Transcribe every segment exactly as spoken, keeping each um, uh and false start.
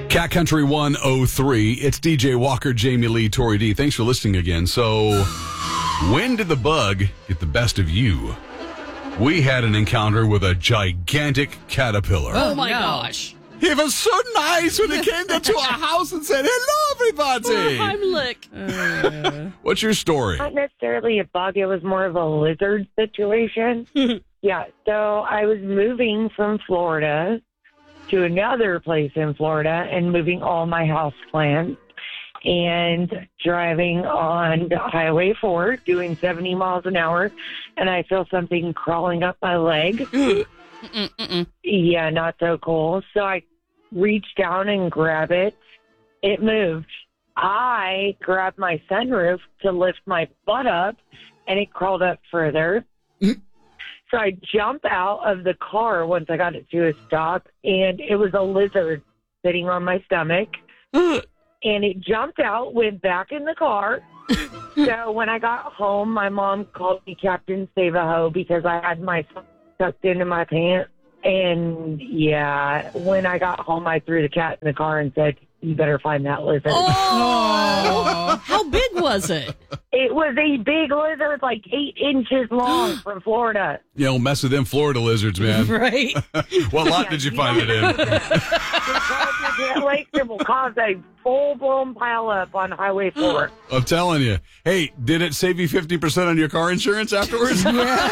Cat Country one oh three. It's D J Walker, Jamie Lee, Tori D. Thanks for listening again. So, when did the bug get the best of you? We had an encounter with a gigantic caterpillar. Oh, my no. gosh. He was so nice when he came into our house and said, hello, everybody. Oh, Heimlich. Uh. What's your story? Not necessarily a bug. It was more of a lizard situation. Yeah, so I was moving from Florida to another place in Florida and moving all my house plants and driving on Highway four, doing seventy miles an hour, and I feel something crawling up my leg. Mm-mm, mm-mm. Yeah, not so cool. So I reached down and grabbed it. It moved. I grabbed my sunroof to lift my butt up, and it crawled up further. So I jumped out of the car once I got it to a stop, and it was a lizard sitting on my stomach. And it jumped out, went back in the car. So when I got home, my mom called me Captain Save-A-Ho because I had my son tucked into my pants. And, yeah, when I got home, I threw the cat in the car and said, you better find that lizard. Oh! How big was it? It was a big lizard, like eight inches long from Florida. You don't mess with them Florida lizards, man. Right. What lot Yeah, did you you find it in? Lakes, it will cause a full-blown pileup on Highway four. I'm telling you. Hey, did it save you fifty percent on your car insurance afterwards?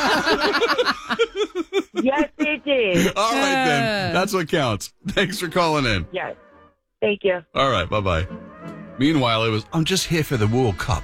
Yes, it did. All right, then. That's what counts. Thanks for calling in. Yes. Thank you. All right, bye-bye. Meanwhile, it was, I'm just here for the World Cup.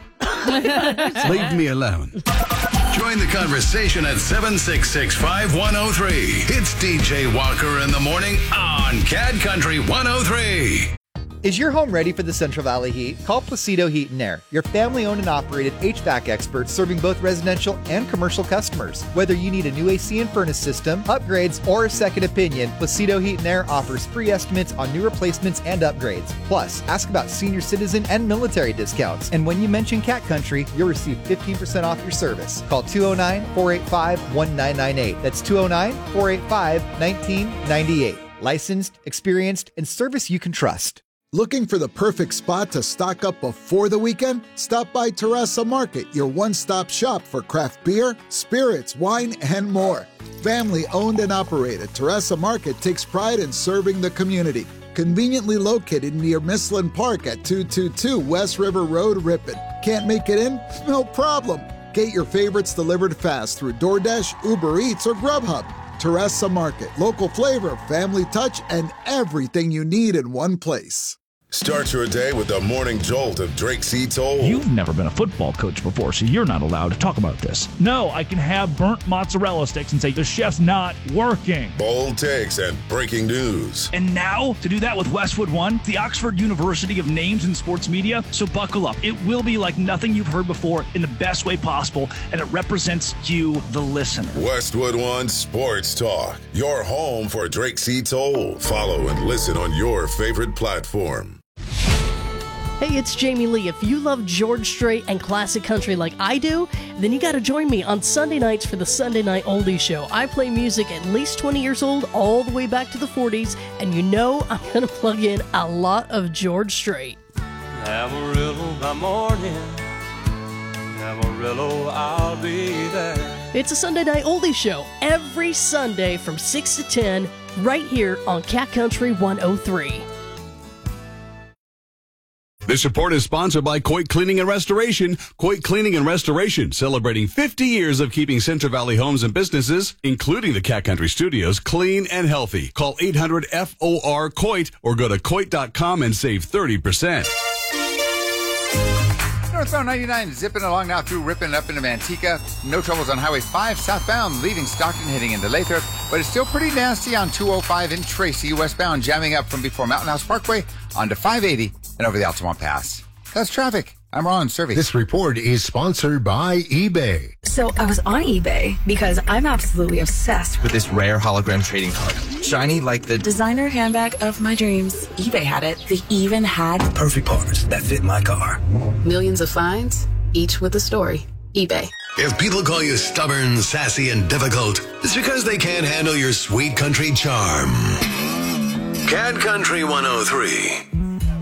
Leave me alone. Join the conversation at seven six six, five one oh three. It's D J Walker in the morning on Cat Country one oh three. Is your home ready for the Central Valley heat? Call Placido Heat and Air, your family-owned and operated H V A C experts serving both residential and commercial customers. Whether you need a new A C and furnace system, upgrades, or a second opinion, Placido Heat and Air offers free estimates on new replacements and upgrades. Plus, ask about senior citizen and military discounts. And when you mention Cat Country, you'll receive fifteen percent off your service. Call two oh nine, four eight five, one nine nine eight. That's two oh nine, four eight five, one nine nine eight. Licensed, experienced, and service you can trust. Looking for the perfect spot to stock up before the weekend? Stop by Teresa Market, your one-stop shop for craft beer, spirits, wine, and more. Family-owned and operated, Teresa Market takes pride in serving the community. Conveniently located near Mislin Park at two two two West River Road, Ripon. Can't make it in? No problem. Get your favorites delivered fast through DoorDash, Uber Eats, or Grubhub. Teresa Market, local flavor, family touch, and everything you need in one place. Start your day with the morning jolt of Drake C. Toll. You've never been a football coach before, so you're not allowed to talk about this. No, I can have burnt mozzarella sticks and say the chef's not working. Bold takes and breaking news. And now, to do that with Westwood One, the Oxford University of Names in Sports Media. So buckle up. It will be like nothing you've heard before in the best way possible, and it represents you, the listener. Westwood One Sports Talk, your home for Drake C. Toll. Follow and listen on your favorite platform. Hey, it's Jamie Lee. If you love George Strait and classic country like I do, then you got to join me on Sunday nights for the Sunday Night Oldie Show. I play music at least twenty years old, all the way back to the forties, and you know I'm going to plug in a lot of George Strait. Amarillo by morning, Amarillo, I'll be there. It's a Sunday Night Oldie Show every Sunday from six to ten, right here on Cat Country one oh three. This report is sponsored by Coit Cleaning and Restoration. Coit Cleaning and Restoration, celebrating fifty years of keeping Central Valley homes and businesses, including the Cat Country Studios, clean and healthy. Call eight hundred F O R COIT or go to coit dot com and save thirty percent. Northbound ninety-nine zipping along now through Ripon up into Manteca. No troubles on Highway five southbound, leaving Stockton heading into Lathrop, but it's still pretty nasty on two oh five in Tracy westbound, jamming up from before Mountain House Parkway onto five eighty and over the Altamont Pass. That's traffic. I'm Ron Survey. This report is sponsored by eBay. So I was on eBay because I'm absolutely obsessed with this rare hologram trading card. Shiny like the designer handbag of my dreams. eBay had it. They even had perfect parts that fit my car. Millions of finds, each with a story. eBay. If people call you stubborn, sassy, and difficult, it's because they can't handle your sweet country charm. Cad Country one oh three.